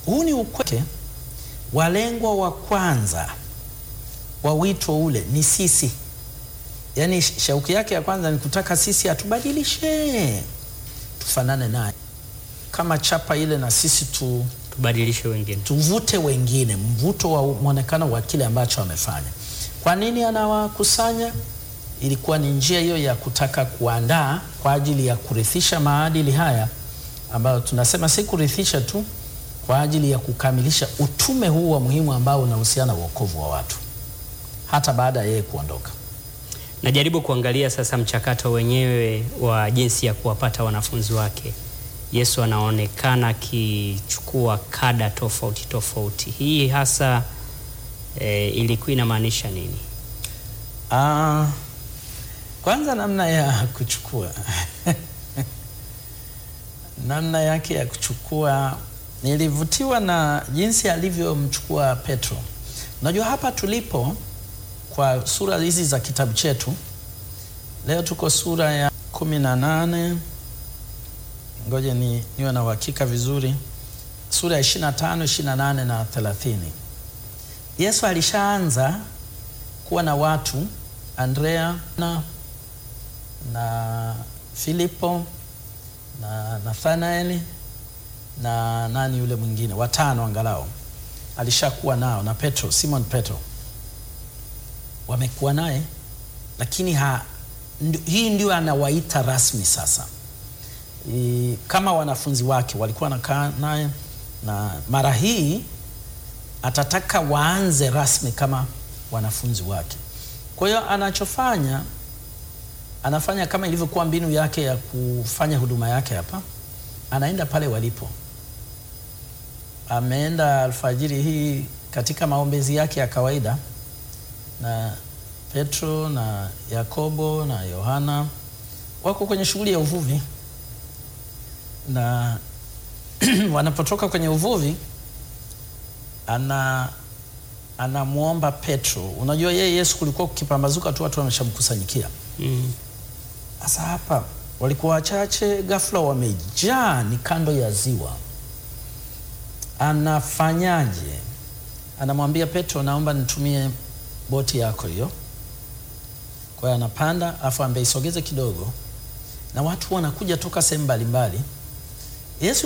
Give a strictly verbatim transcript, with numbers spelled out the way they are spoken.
Huu ni ukweli. Walengwa wa kwanza wa wito ule ni sisi. Yaani shauki yake ya kwanza ni kutaka sisi atubadilishe tufanane naye, kama chapa ile, na sisi tu tubadilishe wengine, tuvute wengine, mvuto wa muonekano wa kile ambacho amefanya. Kwa nini anawakusanya? Ilikuwa ni njia hiyo ya kutaka kuandaa kwa ajili ya kurithisha maadili haya ambayo tunasema si kurithisha tu, kwa ajili ya kukamilisha utume huu wa muhimu ambao unahusiana na wokovu wa watu hata baada ya yeye kuondoka. Najaribu kuangalia sasa mchakato wenyewe wa jinsi ya kuwapata wanafunzi wake. Yesu anaonekana akichukua kada tofauti tofauti. Hii hasa e, ilikuwa inamaanisha nini? Ah, kwanza namna ya kuchukua namna yake ya kuchukua, nilivutiwa na jinsi alivyomchukua Petro. Unajua hapa tulipo kwa sura hizi za kitabu chetu, leo tuko sura ya kumi na nane. Ngoje ni niwe na uhakika vizuri. Sura ya ishirini na tano, ishirini na nane na thelathini. Yesu alishaanza kuwa na watu, Andrea na, na Filipo na Nathanaeli na nani yule mwingine, watano angalau alishakuwa nao, na Petro, Simon Petro wamekuwa naye, lakini ha, ndi, hii ndio anawaita rasmi sasa. I, kama wanafunzi wake walikuwa nakaa naye, na mara hii atataka waanze rasmi kama wanafunzi wake. Kwa hiyo anachofanya, anafanya kama ilivyokuwa mbinu yake ya kufanya huduma yake hapa. Anaenda pale walipo. Ameenda alfajiri hii katika maombezi yake ya kawaida, na Petro na Yakobo na Yohana wako kwenye shughuli ya uvuvi, na wanapotoka kwenye uvuvi ana anamuomba Petro. Unajua yeye Yesu kulikuwa kukipambazuka tu watu wameshamkusanyikia. Mm. Sasa hapa walikuwa wachache, ghafla wamejaa, ni kando ya ziwa. Anafanyaje? Anamwambia Petro, naomba nitumie boti yako hiyo. Kwa hiyo anapanda, afu ambaye isogeze kidogo, na watu wanakuja toka sehemu mbalimbali. Yesu